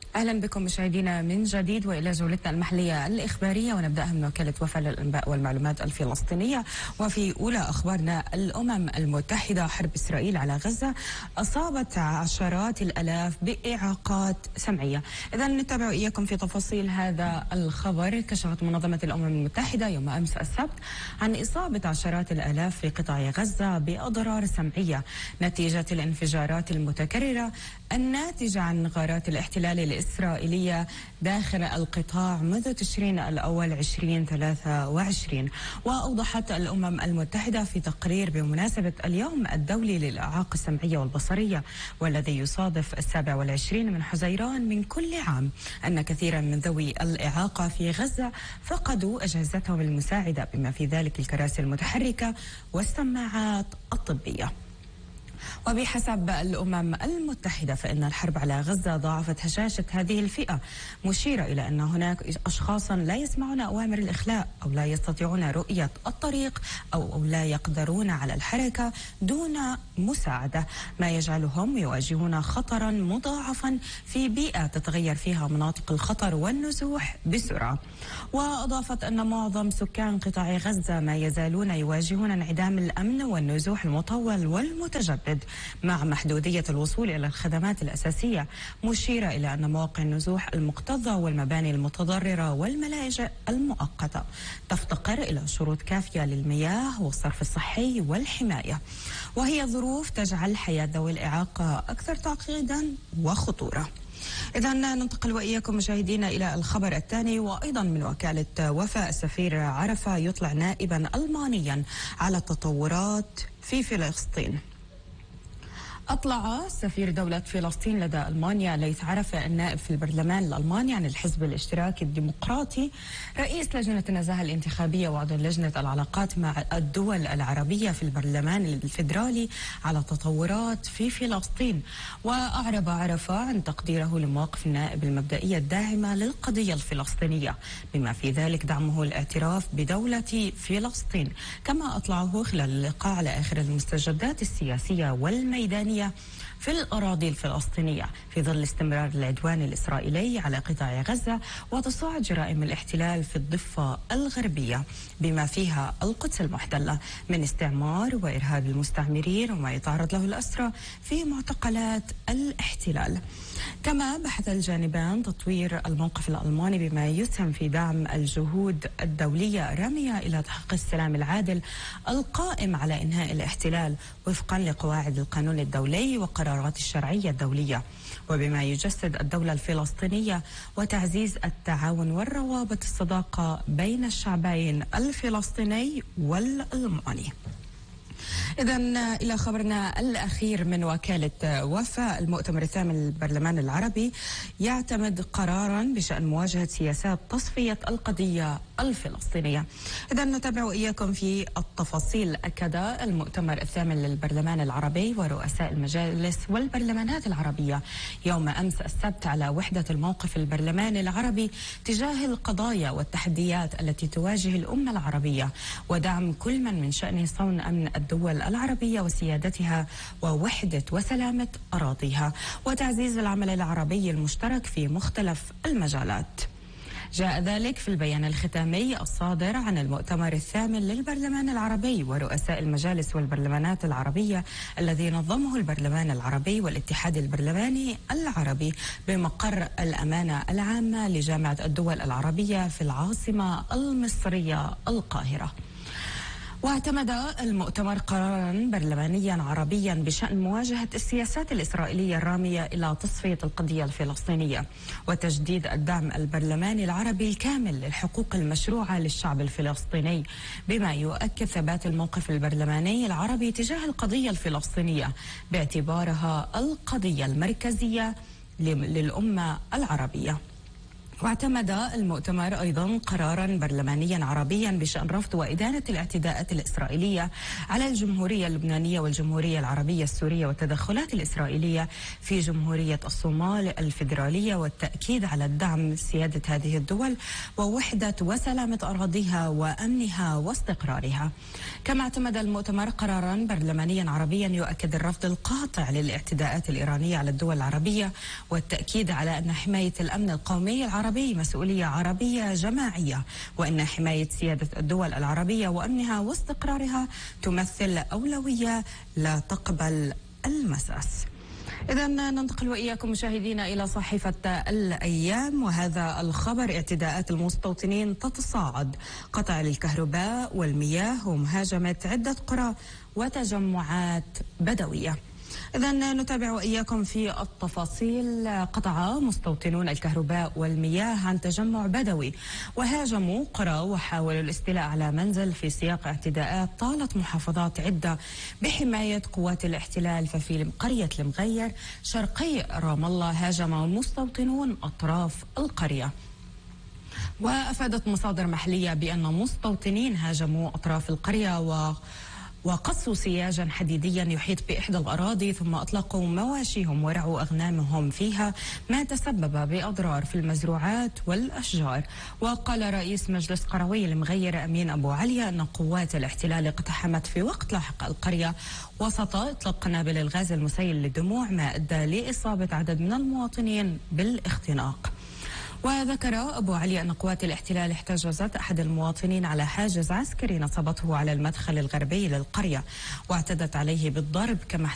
أهلا بكم مشاهدينا من جديد وإلى جولتنا المحلية الإخبارية، ونبدأها من وكالة وفاء للأنباء والمعلومات الفلسطينية. وفي أولى أخبارنا، الأمم المتحدة: حرب إسرائيل على غزة أصابت عشرات الآلاف بإعاقات سمعية. إذا نتابع إياكم في تفاصيل هذا الخبر. كشفت منظمة الأمم المتحدة يوم أمس السبت عن إصابة عشرات الآلاف في قطاع غزة بأضرار سمعية نتيجة الانفجارات المتكررة الناتجة عن غارات الاحتلال الإسرائيلية داخل القطاع منذ تشرين الأول 2023. وأوضحت الأمم المتحدة في تقرير بمناسبة اليوم الدولي للإعاقة السمعية والبصرية، والذي يصادف 27 من حزيران من كل عام، أن كثيرا من ذوي الإعاقة في غزة فقدوا أجهزتهم المساعدة، بما في ذلك الكراسي المتحركة والسماعات الطبية. وبحسب الأمم المتحدة فإن الحرب على غزة ضاعفت هشاشة هذه الفئة، مشيرة إلى أن هناك أشخاصا لا يسمعون أوامر الإخلاء، أو لا يستطيعون رؤية الطريق، أو لا يقدرون على الحركة دون مساعدة، ما يجعلهم يواجهون خطرا مضاعفا في بيئة تتغير فيها مناطق الخطر والنزوح بسرعة. وأضافت أن معظم سكان قطاع غزة ما يزالون يواجهون انعدام الأمن والنزوح المطول والمتجدد، مع محدودية الوصول إلى الخدمات الأساسية، مشيرة إلى أن مواقع النزوح المكتظة والمباني المتضررة والملاجئ المؤقتة تفتقر إلى شروط كافية للمياه والصرف الصحي والحماية، وهي ظروف تجعل حياة ذوي الإعاقة أكثر تعقيدا وخطورة. إذا ننتقل وإياكم مشاهدينا إلى الخبر الثاني، وأيضا من وكالة وفاء: السفير عرفة يطلع نائبا ألمانيا على التطورات في فلسطين. أطلع سفير دولة فلسطين لدى ألمانيا ليث عرفة النائب في البرلمان الألماني عن الحزب الاشتراكي الديمقراطي، رئيس لجنة النزاهة الانتخابية وعضو لجنة العلاقات مع الدول العربية في البرلمان الفيدرالي، على تطورات في فلسطين. وأعرب عرفة عن تقديره لمواقف النائب المبدئية الداعمة للقضية الفلسطينية، بما في ذلك دعمه الاعتراف بدولة فلسطين. كما أطلعه خلال اللقاء على آخر المستجدات السياسية والميدانية في الأراضي الفلسطينية في ظل استمرار العدوان الإسرائيلي على قطاع غزة وتصاعد جرائم الاحتلال في الضفة الغربية، بما فيها القدس المحتلة، من استعمار وإرهاب المستعمرين وما يتعرض له الأسرى في معتقلات الاحتلال. كما بحث الجانبان تطوير الموقف الألماني بما يسهم في دعم الجهود الدولية الرامية إلى تحقيق السلام العادل القائم على إنهاء الاحتلال وفقا لقواعد القانون الدولي وقرارات الشرعية الدولية، وبما يجسد الدولة الفلسطينية وتعزيز التعاون والروابط الصداقة بين الشعبين الفلسطيني والألماني. إذا إلى خبرنا الأخير من وكالة وفاء: المؤتمر الثامن للبرلمان العربي يعتمد قرارا بشأن مواجهة سياسات تصفية القضية الفلسطينية. إذا نتابع إياكم في التفاصيل. أكد المؤتمر الثامن للبرلمان العربي ورؤساء المجالس والبرلمانات العربية يوم أمس السبت على وحدة الموقف البرلماني العربي تجاه القضايا والتحديات التي تواجه الأمة العربية، ودعم كل من شأنه صون أمن الدول العربية وسيادتها ووحدة وسلامة أراضيها، وتعزيز العمل العربي المشترك في مختلف المجالات. جاء ذلك في البيان الختامي الصادر عن المؤتمر الثامن للبرلمان العربي ورؤساء المجالس والبرلمانات العربية الذي نظمه البرلمان العربي والاتحاد البرلماني العربي بمقر الأمانة العامة لجامعة الدول العربية في العاصمة المصرية القاهرة. واعتمد المؤتمر قرارا برلمانيا عربيا بشأن مواجهة السياسات الإسرائيلية الرامية إلى تصفية القضية الفلسطينية وتجديد الدعم البرلماني العربي الكامل للحقوق المشروعة للشعب الفلسطيني، بما يؤكد ثبات الموقف البرلماني العربي تجاه القضية الفلسطينية باعتبارها القضية المركزية للأمة العربية. واعتمد المؤتمر أيضا قرارا برلمانيا عربيا بشأن رفض وإدانة الاعتداءات الإسرائيلية على الجمهورية اللبنانية والجمهورية العربية السورية والتدخلات الإسرائيلية في جمهورية الصومال الفيدرالية، والتأكيد على الدعم سيادة هذه الدول ووحدة وسلامة أراضيها وأمنها واستقرارها. كما اعتمد المؤتمر قرارا برلمانيا عربيا يؤكد الرفض القاطع للاعتداءات الإيرانية على الدول العربية، والتأكيد على أن حماية الأمن القومي العربي مسؤولية عربية جماعية، وأن حماية سيادة الدول العربية وأمنها واستقرارها تمثل أولوية لا تقبل المساس. إذا ننتقل وإياكم مشاهدينا إلى صحيفة الأيام، وهذا الخبر: اعتداءات المستوطنين تتصاعد، قطع للكهرباء والمياه ومهاجمة عدة قرى وتجمعات بدوية. إذا نتابع وإياكم في التفاصيل. قطع مستوطنون الكهرباء والمياه عن تجمع بدوي وهاجموا قرى وحاولوا الاستيلاء على منزل في سياق اعتداءات طالت محافظات عدة بحماية قوات الاحتلال. ففي قرية المغير شرقي رام الله هاجم مستوطنون أطراف القرية. وأفادت مصادر محلية بأن مستوطنين هاجموا أطراف القرية وقصوا سياجا حديديا يحيط بإحدى الأراضي، ثم أطلقوا مواشيهم ورعوا أغنامهم فيها، ما تسبب بأضرار في المزروعات والأشجار. وقال رئيس مجلس قروي المغير أمين أبو عليا أن قوات الاحتلال اقتحمت في وقت لاحق القرية وسط إطلاق قنابل الغاز المسيل للدموع، ما أدى لإصابة عدد من المواطنين بالاختناق. وذكر أبو علي أن قوات الاحتلال احتجزت أحد المواطنين على حاجز عسكري نصبته على المدخل الغربي للقرية واعتدت عليه بالضرب، كما